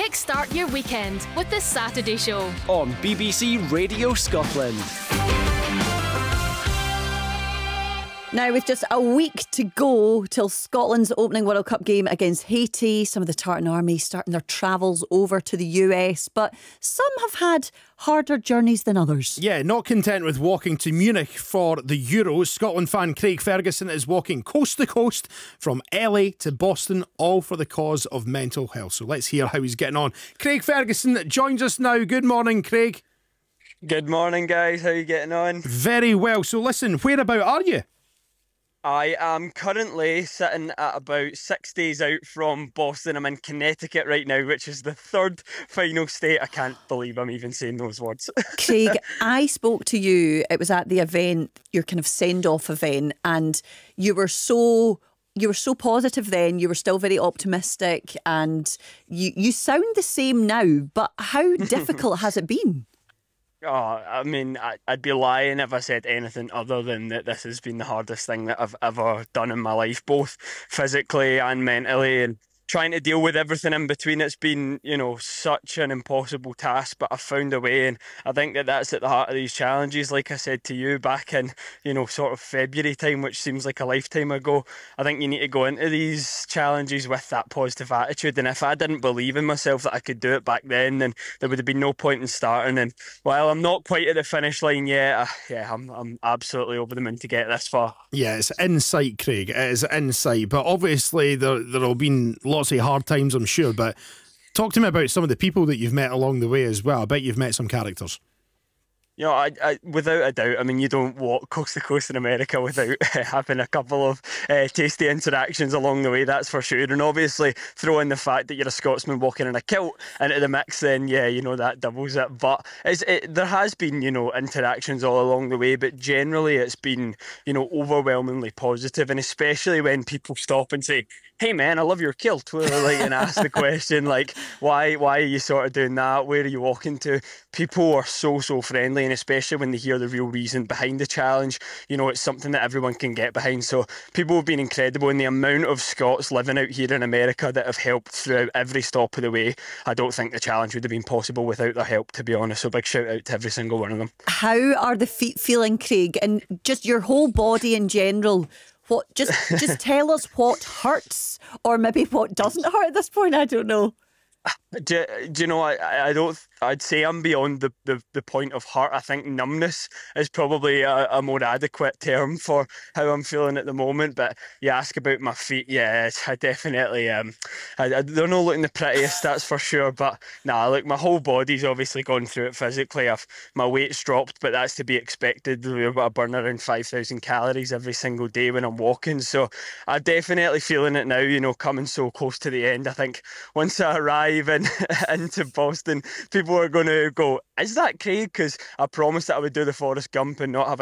Kickstart your weekend with The Saturday Show on BBC Radio Scotland. Now, with just a week to go till Scotland's opening World Cup game against Haiti, some of the Tartan Army starting their travels over to the US, but some have had harder journeys than others. Yeah, not content with walking to Munich for the Euros, Scotland fan Craig Ferguson is walking coast to coast from LA to Boston, all for the cause of mental health. So let's hear how he's getting on. Craig Ferguson joins us now. Good morning, Craig. Good morning, guys. How are you getting on? Very well. So listen, whereabout are you? I am currently sitting at about 6 days out from Boston. I'm in Connecticut right now, which is the third final state. I can't believe I'm even saying those words. Craig, I spoke to you. It was at the event, your kind of send-off event, and you were so positive then. You were still very optimistic, and you sound the same now. But how difficult has it been? Oh, I mean, I'd be lying if I said anything other than that this has been the hardest thing that I've ever done in my life, both physically and mentally, and trying to deal with everything in between. It's been, such an impossible task, but I've found a way, and I think that that's at the heart of these challenges. Like I said to you back in, sort of February time, which seems like a lifetime ago, I think you need to go into these challenges with that positive attitude, and if I didn't believe in myself that I could do it back then there would have been no point in starting. And while I'm not quite at the finish line yet, I'm absolutely over the moon to get this far. Yeah, it's insight, Craig. It is insight, but obviously there have been lots of hard times, I'm sure, but talk to me about some of the people that you've met along the way as well. I bet you've met some characters. I without a doubt, I mean, you don't walk coast to coast in America without having a couple of tasty interactions along the way, that's for sure. And obviously, throw in the fact that you're a Scotsman walking in a kilt into the mix, then that doubles it. But there has been, interactions all along the way, but generally it's been, overwhelmingly positive. And especially when people stop and say, "Hey man, I love your kilt," and ask the question, like, why are you sort of doing that? Where are you walking to? People are so friendly, and especially when they hear the real reason behind the challenge, it's something that everyone can get behind. So people have been incredible, and the amount of Scots living out here in America that have helped throughout every stop of the way, I don't think the challenge would have been possible without their help, to be honest. So big shout out to every single one of them. How are the feet feeling, Craig, and just your whole body in general? What just tell us what hurts, or maybe what doesn't hurt at this point. I don't know. Do you know, I'd say I'm beyond the point of hurt. I think numbness is probably a more adequate term for how I'm feeling at the moment. But you ask about my feet, yeah, I definitely they're not looking the prettiest, that's for sure. But look, my whole body's obviously gone through it physically. My weight's dropped, but that's to be expected. I burn around 5,000 calories every single day when I'm walking, so I'm definitely feeling it now, coming so close to the end. I think once I arrive into Boston, people are going to go, "Is that Craig?" Because I promised that I would do the Forrest Gump and not have